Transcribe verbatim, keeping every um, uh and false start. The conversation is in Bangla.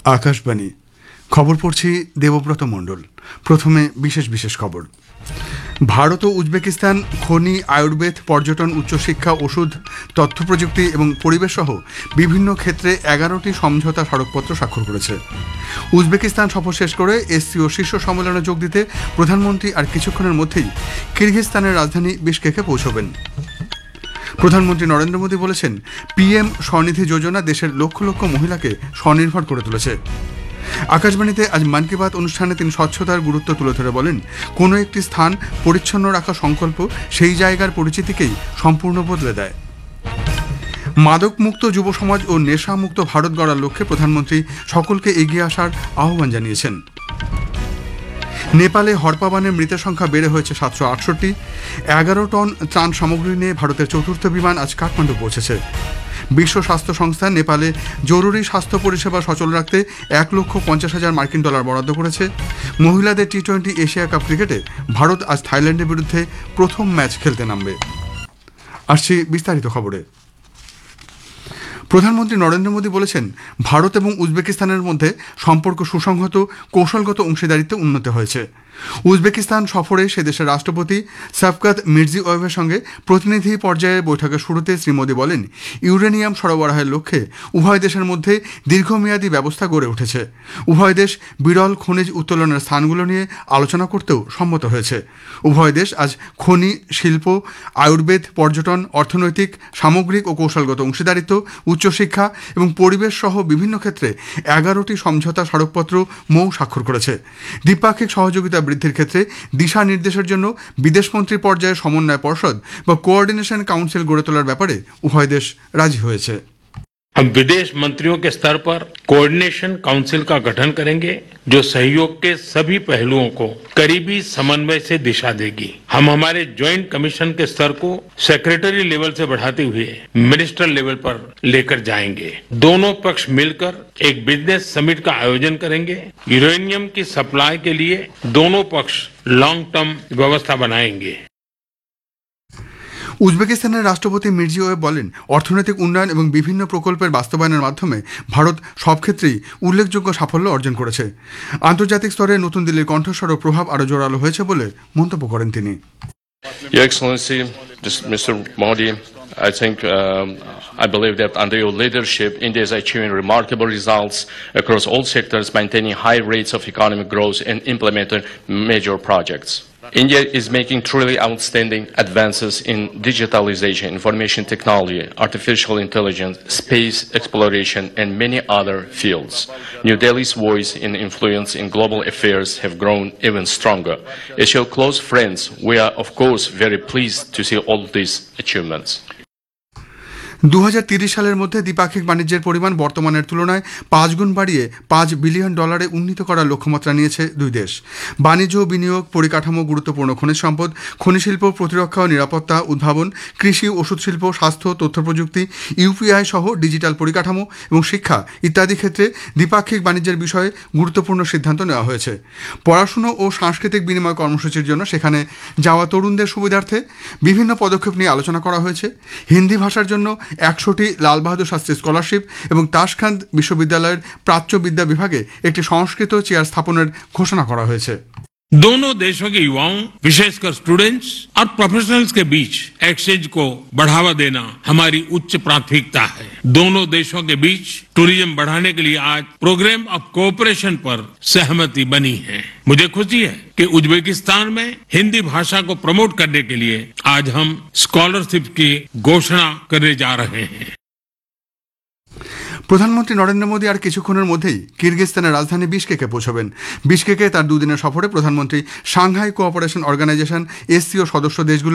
আকাশবাণী খবর পড়ছি দেবব্রত মণ্ডল। প্রথমে বিশেষ বিশেষ খবর। ভারত ও উজবেকিস্তান খনি, আয়ুর্বেদ, পর্যটন, উচ্চশিক্ষা, ওষুধ, তথ্য প্রযুক্তি এবং পরিবেশ সহ বিভিন্ন ক্ষেত্রে এগারোটি সমঝোতা স্মারকপত্র স্বাক্ষর করেছে। উজবেকিস্তান সফর শেষ করে এসসিও শীর্ষ সম্মেলনে যোগ দিতে প্রধানমন্ত্রী আর কিছুক্ষণের মধ্যেই কিরগিজস্তানের রাজধানী বিশকেকে পৌঁছবেন। প্রধানমন্ত্রী নরেন্দ্র মোদী বলেছেন, পিএম স্বনিধি যোজনা দেশের লক্ষ লক্ষ মহিলাকে স্বনির্ভর করে তুলেছে। আকাশবাণীতে আজ মন কি বাত অনুষ্ঠানে তিনি স্বচ্ছতার গুরুত্ব তুলে ধরে বলেন, কোনো একটি স্থান পরিচ্ছন্ন রাখা সংকল্প সেই জায়গার পরিচিতিকেই সম্পূর্ণ বদলে দেয়। মাদকমুক্ত যুব সমাজ ও নেশামুক্ত ভারত গড়ার লক্ষ্যে প্রধানমন্ত্রী সকলকে এগিয়ে আসার আহ্বান জানিয়েছেন। নেপালে হরপাবানের মৃতের সংখ্যা বেড়ে হয়েছে সাতশো আটষট্টি। এগারো টন ত্রাণ সামগ্রী নিয়ে ভারতের চতুর্থ বিমান আজ কাঠমান্ডু পৌঁছেছে। বিশ্ব স্বাস্থ্য সংস্থা নেপালে জরুরি স্বাস্থ্য পরিষেবা সচল রাখতে এক লক্ষ পঞ্চাশ হাজার মার্কিন ডলার বরাদ্দ করেছে। মহিলাদের টি টোয়েন্টি এশিয়া কাপ ক্রিকেটে ভারত আজ থাইল্যান্ডের বিরুদ্ধে প্রথম ম্যাচ খেলতে নামবে। আসছি বিস্তারিত খবরে। প্রধানমন্ত্রী নরেন্দ্র মোদী বলেছেন, ভারত এবং উজবেকিস্তানের মধ্যে সম্পর্ক সুসংহত, কৌশলগত অংশীদারিত্বে উন্নত হয়েছে। উজবেকিস্তান সফরে সে দেশের রাষ্ট্রপতি শাফকাত মির্জিওয়েভের সঙ্গে প্রতিনিধি পর্যায়ের বৈঠকের শুরুতে শ্রী মোদী বলেন, ইউরেনিয়াম সরবরাহের লক্ষ্যে উভয় দেশের মধ্যে দীর্ঘমেয়াদী ব্যবস্থা গড়ে উঠেছে। উভয় দেশ বিরল খনিজ উত্তোলনের স্থানগুলো নিয়ে আলোচনা করতেও সম্মত হয়েছে। উভয় দেশ আজ খনি, শিল্প, আয়ুর্বেদ, পর্যটন, অর্থনৈতিক, সামগ্রিক ও কৌশলগত অংশীদারিত্ব, উচ্চশিক্ষা এবং পরিবেশ সহ বিভিন্ন ক্ষেত্রে এগারোটি সমঝোতা স্মারকপত্র মৌ স্বাক্ষর করেছে। দ্বিপাক্ষিক সহযোগিতা বৃদ্ধির ক্ষেত্রে দিশা নির্দেশের জন্য বিদেশমন্ত্রী পর্যায়ে সমন্বয় পর্ষদ বা কোঅর্ডিনেশন কাউন্সিল গড়ে তোলার ব্যাপারে উভয় দেশ রাজি হয়েছে। हम विदेश मंत्रियों के स्तर पर कोऑर्डिनेशन काउंसिल का गठन करेंगे, जो सहयोग के सभी पहलुओं को करीबी समन्वय से दिशा देगी। हम हमारे ज्वाइंट कमीशन के स्तर को सेक्रेटरी लेवल से बढ़ाते हुए मिनिस्टर लेवल पर लेकर जाएंगे। दोनों पक्ष मिलकर एक बिजनेस समिट का आयोजन करेंगे। यूरेनियम की सप्लाई के लिए दोनों पक्ष लॉन्ग टर्म व्यवस्था बनाएंगे। উজবেকিস্তানের রাষ্ট্রপতি মির্জিওয়েভ বলেন, অর্থনৈতিক উন্নয়ন এবং বিভিন্ন প্রকল্পের বাস্তবায়নের মাধ্যমে ভারত সব ক্ষেত্রেই উল্লেখযোগ্য সাফল্য অর্জন করেছে। আন্তর্জাতিক স্তরে নতুন দিল্লির কণ্ঠস্বর ও প্রভাব আরও জোরালো হয়েছে বলে মন্তব্য করেন তিনি। Your Excellency, Mister Modi, I think um, I believe that under your leadership, India is achieving remarkable results across all sectors, maintaining high rates of economic growth and implementing major projects. India is making truly outstanding advances in digitalization, information technology, artificial intelligence, space exploration, and many other fields. New Delhi's voice and influence in global affairs have grown even stronger. As your close friends, we are of course very pleased to see all these achievements. দু হাজার তিরিশ সালের মধ্যে দ্বিপাক্ষিক বাণিজ্যের পরিমাণ বর্তমানের তুলনায় পাঁচ গুণ বাড়িয়ে পাঁচ বিলিয়ন ডলারে উন্নীত করার লক্ষ্যমাত্রা নিয়েছে দুই দেশ। বাণিজ্য, বিনিয়োগ, পরিকাঠামো, গুরুত্বপূর্ণ খনিজ সম্পদ, খনিশিল্প, প্রতিরক্ষা ও নিরাপত্তা, উদ্ভাবন, কৃষি, ওষুধ শিল্প, স্বাস্থ্য, তথ্য প্রযুক্তি, ইউপিআই সহ ডিজিটাল পরিকাঠামো এবং শিক্ষা ইত্যাদি ক্ষেত্রে দ্বিপাক্ষিক বাণিজ্যের বিষয়ে গুরুত্বপূর্ণ সিদ্ধান্ত নেওয়া হয়েছে। পড়াশুনো ও সাংস্কৃতিক বিনিময় কর্মসূচির জন্য সেখানে যাওয়া তরুণদের সুবিধার্থে বিভিন্ন পদক্ষেপ নিয়ে আলোচনা করা হয়েছে। হিন্দি ভাষার জন্য একশোটি লাল বাহাদুর শাস্ত্রী স্কলারশিপ এবং তাশখান্দ বিশ্ববিদ্যালয়ের প্রাচ্য বিদ্যা বিভাগে একটি সংস্কৃত চেয়ার স্থাপনের ঘোষণা করা হয়েছে। दोनों देशों के युवाओं, विशेषकर स्टूडेंट्स और प्रोफेशनल्स के बीच एक्सचेंज को बढ़ावा देना हमारी उच्च प्राथमिकता है। दोनों देशों के बीच टूरिज्म बढ़ाने के लिए आज प्रोग्राम ऑफ कोऑपरेशन पर सहमति बनी है। मुझे खुशी है कि उज्बेकिस्तान में हिंदी भाषा को प्रमोट करने के लिए आज हम स्कॉलरशिप की घोषणा करने जा रहे हैं। প্রধানমন্ত্রী নরেন্দ্র মোদী আর কিছুক্ষণের মধ্যেই কিরগিজস্তানের রাজধানী বিশকেকে পৌঁছবেন। বিশকেকে তার দুদিনের সফরে প্রধানমন্ত্রী সাংহাই কোঅপারেশন অর্গানাইজেশন এসসিও সদস্য দেশগুলো